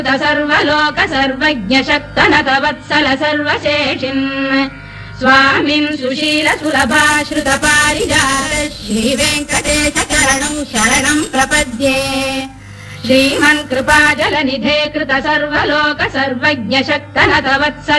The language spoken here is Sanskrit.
सर्वलोक सर्वज्ञ शक्तनत वत्सल सर्वशेषिन् स्वामिन् सुशील सुलभाश्रुत पारिजात श्रीवेङ्कटेश चरणं शरणं प्रपद्ये श्रीमन् कृपाजलनिधे कृत सर्वलोक सर्वज्ञ शक्तनत वत्सल